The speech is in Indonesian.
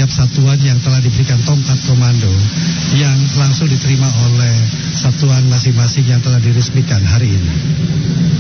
setiap satuan yang telah diberikan tongkat komando yang langsung diterima oleh satuan masing-masing yang telah diresmikan hari ini.